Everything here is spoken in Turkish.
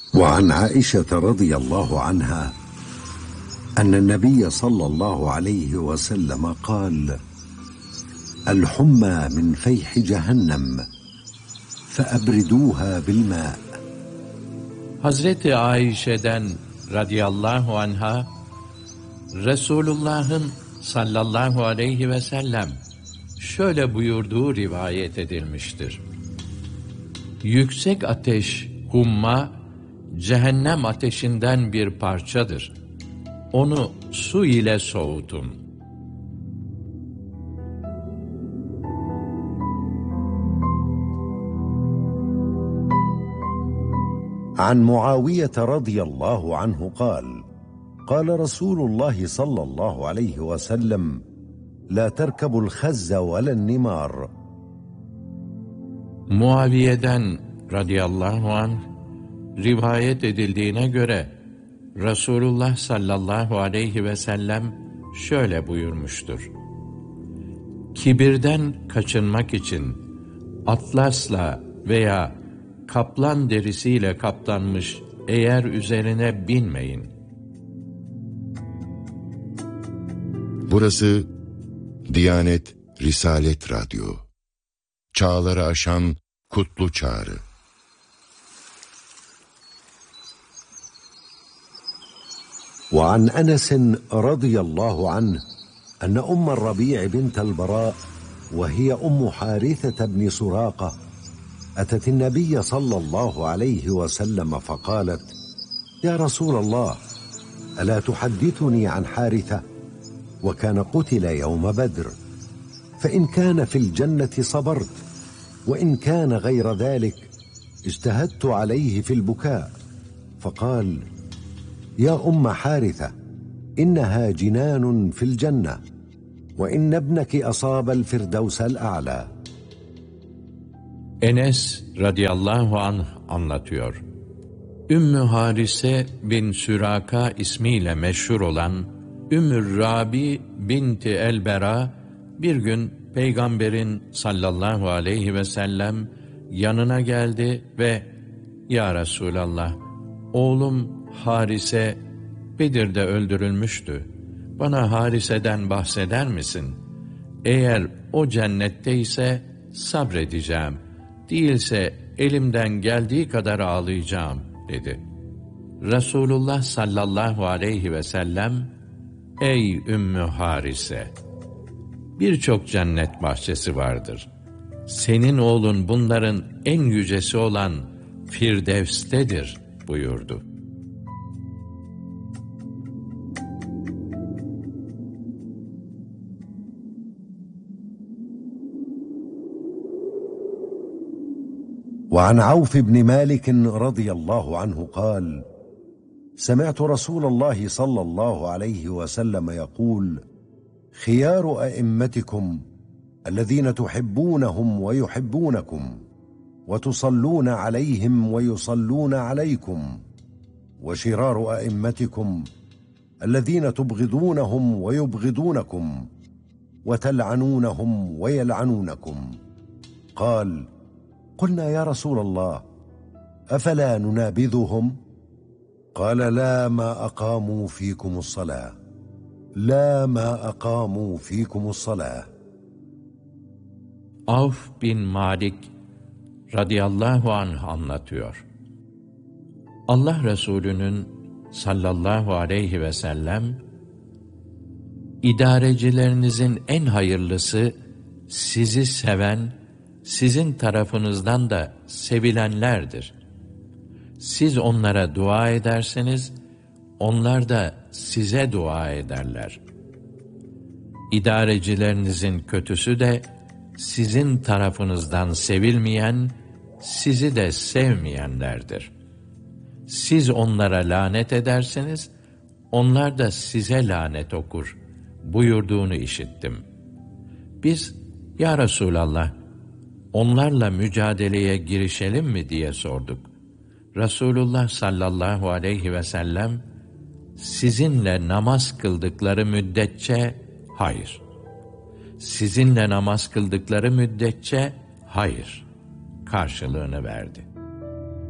وعن عائشة رضي الله عنها أن النبي صلى الله عليه وسلم قال: الحمى من فيح جهنم فأبردوها بالماء. Hazreti Ayşe'den radıyallahu anha, Resulullah'ın sallallahu aleyhi ve sellem şöyle buyurduğu rivayet edilmiştir. Yüksek ateş, humma, cehennem ateşinden bir parçadır. Onu su ile soğutun. عن معاوية رضي الله عنه قال: قال رسول الله صلى الله عليه وسلم: لا تركبوا الخز ولا النمار. Muaviye'den radıyallahu anh rivayet edildiğine göre Resulullah sallallahu aleyhi ve sellem şöyle buyurmuştur. Kibirden kaçınmak için atlasla veya kaplan derisiyle kaplanmış eğer üzerine binmeyin. Burası Diyanet Risalet Radyo. Çağları aşan kutlu çağrı. وعن أنس رضي الله عنه أن أم الربيع بنت البراء وهي أم حارثة بن سراقة أتت النبي صلى الله عليه وسلم فقالت: يا رسول الله، ألا تحدثني عن حارثة وكان قتل يوم بدر، فإن كان في الجنة صبرت، وإن كان غير ذلك اجتهدت عليه في البكاء. فقال: يا أم حارثة، إنها جنان في الجنة، وإن ابنك أصاب الفردوس الأعلى. Enes radıyallahu anh anlatıyor. Ümmü Harise bin Süraka ismiyle meşhur olan Ümmü Rabi binti el-Bera bir gün Peygamberin sallallahu aleyhi ve sellem yanına geldi ve "Ya Resulallah, oğlum Harise Bedir'de öldürülmüştü. Bana Harise'den bahseder misin? Eğer o cennetteyse sabredeceğim. Değilse elimden geldiği kadar ağlayacağım," dedi. Resulullah sallallahu aleyhi ve sellem, "Ey Ümmü Harise! Birçok cennet bahçesi vardır. Senin oğlun bunların en yücesi olan Firdevs'tedir," buyurdu. وعن عوف بن مالك رضي الله عنه قال: سمعت رسول الله صلى الله عليه وسلم يقول: خيار أئمتكم الذين تحبونهم ويحبونكم، وتصلون عليهم ويصلون عليكم، وشرار أئمتكم الذين تبغضونهم ويبغضونكم، وتلعنونهم ويلعنونكم. قال: قلنا يا رسول الله، أفلا ننابذهم؟ قال: لا ما أقاموا فيكم الصلاة، لا ما أقاموا فيكم الصلاة. Avf bin Malik radıyallahu anh anlatıyor. Allah Resulü'nün sallallahu aleyhi ve sellem, "İdarecilerinizin en hayırlısı sizi seven, sizin tarafınızdan da sevilenlerdir. Siz onlara dua ederseniz, onlar da size dua ederler. İdarecilerinizin kötüsü de, sizin tarafınızdan sevilmeyen, sizi de sevmeyenlerdir. Siz onlara lanet ederseniz, onlar da size lanet okur," buyurduğunu işittim. Biz, "Ya Resulallah, onlarla mücadeleye girişelim mi?" diye sorduk. Resulullah sallallahu aleyhi ve sellem, "Sizinle namaz kıldıkları müddetçe hayır. Sizinle namaz kıldıkları müddetçe hayır," karşılığını verdi.